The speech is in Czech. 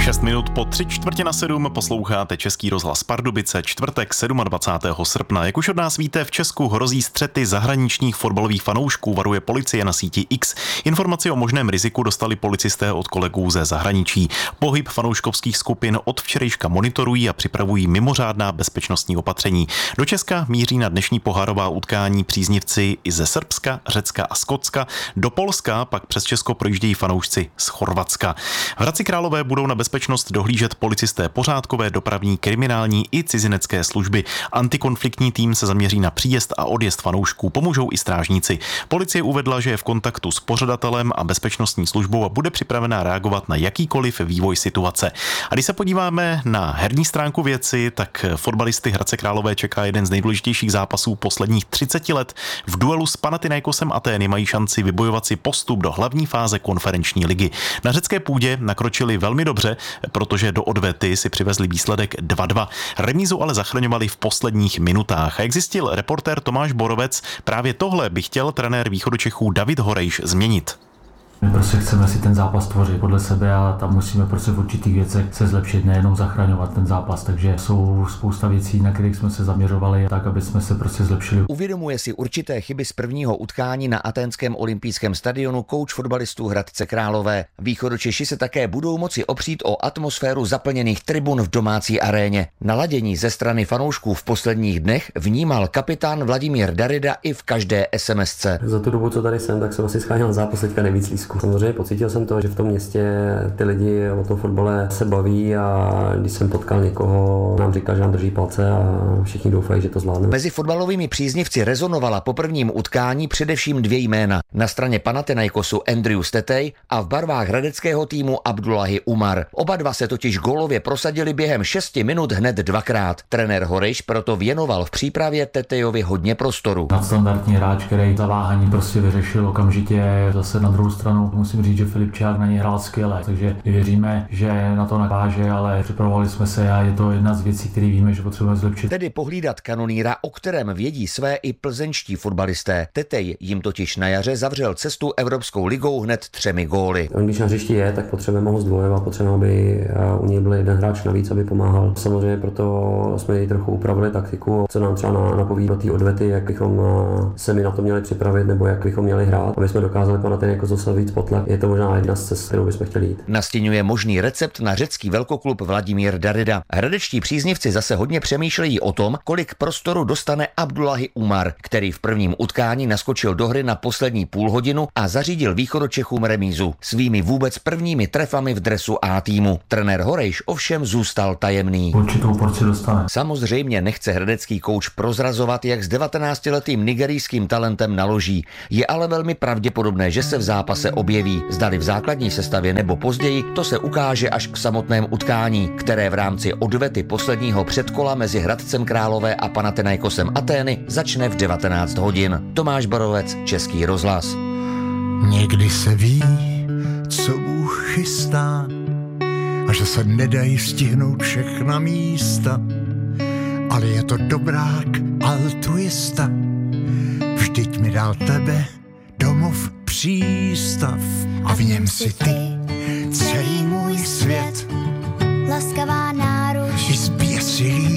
6 minut po 6:45 posloucháte Český rozhlas Pardubice, čtvrtek 27. srpna. Jak už od nás víte, v Česku hrozí střety zahraničních fotbalových fanoušků, varuje policie na síti X. Informaci o možném riziku dostali policisté od kolegů ze zahraničí. Pohyb fanouškovských skupin od včerejška monitorují a připravují mimořádná bezpečnostní opatření. Do Česka míří na dnešní pohárová utkání příznivci i ze Srbska, Řecka a Skotska. Do Polska pak přes Česko projíždějí fanoušci z Chorvatska. V Hradci Králové budou na bezpečnost dohlížet policisté pořádkové, dopravní, kriminální i cizinecké služby. Antikonfliktní tým se zaměří na příjezd a odjezd fanoušků, pomůžou i strážníci. Policie uvedla, že je v kontaktu s pořadatelem a bezpečnostní službou a bude připravená reagovat na jakýkoliv vývoj situace. A když se podíváme na herní stránku věci, tak fotbalisty Hradce Králové čeká jeden z nejdůležitějších zápasů posledních 30 let. V duelu s Panathinaikosem Atény mají šanci vybojovat si postup do hlavní fáze konferenční ligy. Na řecké půdě nakročili velmi dobře, protože do odvety si přivezli výsledek 2-2. Remízu ale zachraňovali v posledních minutách. A jak zjistil reportér Tomáš Borovec, právě tohle by chtěl trenér Východočechů David Horejš změnit. My prostě chceme si ten zápas tvořit podle sebe a tam musíme prostě v určitých věcech se zlepšit, nejenom zachraňovat ten zápas, takže jsou spousta věcí, na kterých jsme se zaměřovali, tak aby jsme se prostě zlepšili. Uvědomuje si určité chyby z prvního utkání na athénském olympijském stadionu kouč fotbalistů Hradce Králové. Východočeši se také budou moci opřít o atmosféru zaplněných tribun v domácí aréně. Naladění ze strany fanoušků v posledních dnech vnímal kapitán Vladimír Darida i v každé SMSce. Za tu dobu, co tady jsem, tak jsem asi scháněl na zápas teďka nejvíc lístků. Samozřejmě pocítil jsem to, že v tom městě ty lidi o tom fotbale se baví a když jsem potkal někoho, nám říkal, že nám drží palce a všichni doufají, že to zvládneme. Mezi fotbalovými příznivci rezonovala po prvním utkání především dvě jména. Na straně Panathinaikosu Andrew Tetej a v barvách hradeckého týmu Abdullahi Umar. Oba dva se totiž gólově prosadili během 6 minut hned dvakrát. Trenér Horejš proto věnoval v přípravě Tetejovi hodně prostoru. Nadstandardní hráč, který zaváhání prostě vyřešil okamžitě. Zase na druhou stranu musím říct, že Filipčák na něj hrál skvěle, takže věříme, že na to naváže, ale připravovali jsme se a je to jedna z věcí, které víme, že potřebujeme zlepšit. Tedy pohlídat kanonýra, o kterém vědí své i plzeňští fotbalisté. Tetej jim totiž na jaře zavřel cestu Evropskou ligou hned 3 góly. Když na hřišti je, tak potřebujeme ho zdvojovat, potřebujeme, aby u něj byl jeden hráč navíc, aby pomáhal. Samozřejmě proto jsme ji trochu upravili taktiku, co nám třeba napoví do té odvety, jak bychom se mi na to měli připravit nebo jak bychom měli hrát, aby jsme dokázali Panathinaikos zase víc potlak. Je to možná jedna z cest, kterou bychom chtěli jít. Nastěňuje možný recept na řecký velkoklub Vladimír Darida. Hradečtí příznivci zase hodně přemýšlejí o tom, kolik prostoru dostane Abdullahi Umar, který v prvním utkání naskočil do hry na poslední půlhodinu a zařídil Východočechům remízu svými vůbec prvními trefami v dresu A týmu. Trenér Horejš ovšem zůstal tajemný. Určitou porci dostane. Samozřejmě nechce hradecký kouč prozrazovat, jak s 19letým nigerijským talentem naloží. Je ale velmi pravděpodobné, že se v zápase objeví. Zdali v základní sestavě nebo později, to se ukáže až v samotném utkání, které v rámci odvety posledního předkola mezi Hradcem Králové a Panathinaikosem Atény začne v 19 hodin. Tomáš Borovec, Český rozhlas. Někdy se ví, co Bůh chystá a že se nedají stihnout všechna místa, ale je to dobrák altruista. Vždyť mi dal tebe domov přístav a v něm si ty celý můj svět. Laskavá náruč i zběsilý